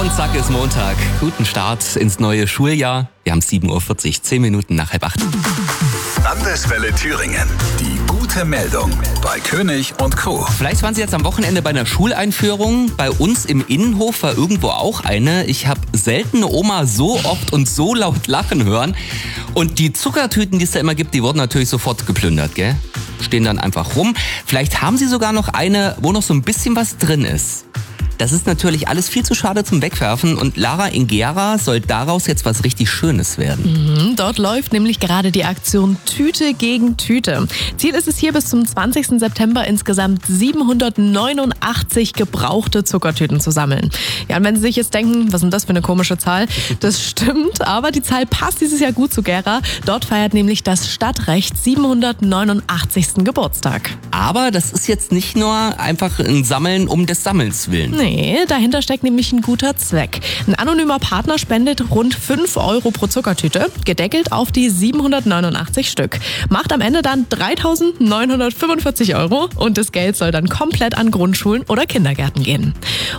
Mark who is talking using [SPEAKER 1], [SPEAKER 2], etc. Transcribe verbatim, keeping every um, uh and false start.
[SPEAKER 1] und zack ist Montag. Guten Start ins neue Schuljahr. Wir haben sieben Uhr vierzig, zehn Minuten nach halb acht.
[SPEAKER 2] Landeswelle Thüringen. Die gute Meldung bei König und Co.
[SPEAKER 1] Vielleicht waren Sie jetzt am Wochenende bei einer Schuleinführung. Bei uns im Innenhof war irgendwo auch eine. Ich habe selten eine Oma so oft und so laut lachen hören. Und die Zuckertüten, die es da immer gibt, die wurden natürlich sofort geplündert, gell? Stehen dann einfach rum. Vielleicht haben Sie sogar noch eine, wo noch so ein bisschen was drin ist. Das ist natürlich alles viel zu schade zum Wegwerfen und Lara in Gera soll daraus jetzt was richtig Schönes werden.
[SPEAKER 3] Mhm, dort läuft nämlich gerade die Aktion Tüte gegen Tüte. Ziel ist es hier bis zum zwanzigsten September insgesamt siebenhundertneunundachtzig gebrauchte Zuckertüten zu sammeln. Ja, und wenn Sie sich jetzt denken, was ist denn das für eine komische Zahl? Das stimmt, aber die Zahl passt dieses Jahr gut zu Gera. Dort feiert nämlich das Stadtrecht siebenhundertneunundachtzigsten Geburtstag.
[SPEAKER 1] Aber das ist jetzt nicht nur einfach ein Sammeln um des Sammelns willen.
[SPEAKER 3] Nee, dahinter steckt nämlich ein guter Zweck. Ein anonymer Partner spendet rund fünf Euro pro Zuckertüte, gedeckelt auf die siebenhundertneunundachtzig Stück. Macht am Ende dann dreitausendneunhundertfünfundvierzig Euro und das Geld soll dann komplett an Grundschulen oder Kindergärten gehen.